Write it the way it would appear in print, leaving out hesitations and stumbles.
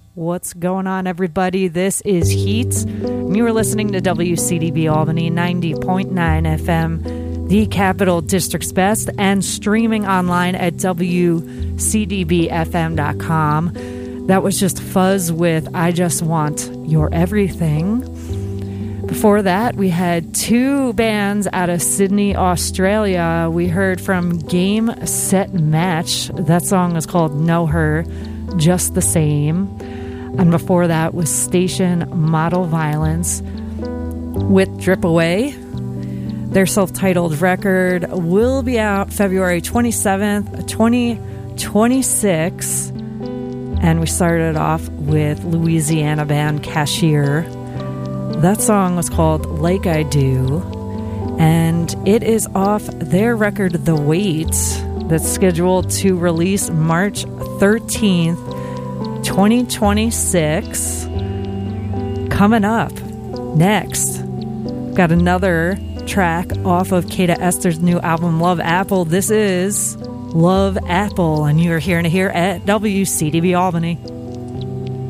What's going on, everybody? This is Heat. You are listening to WCDB Albany 90.9 FM, the Capital District's best, and streaming online at WCDBFM.com. That was just Fuzz with I Just Want Your Everything. Before that, we had two bands out of Sydney, Australia. We heard from Game Set Match. That song is called Know Her Just the Same. And before that was Station Model Violence with Drip Away. Their self-titled record will be out February 27th, 2026. And we started off with Louisiana band Cashier. That song was called Like I Do. And it is off their record The Wait that's scheduled to release March 13th. 2026. Coming up next, got another track off of Kata Esther's new album Love Apple. This is Love Apple, and you're hearing it here at WCDB Albany.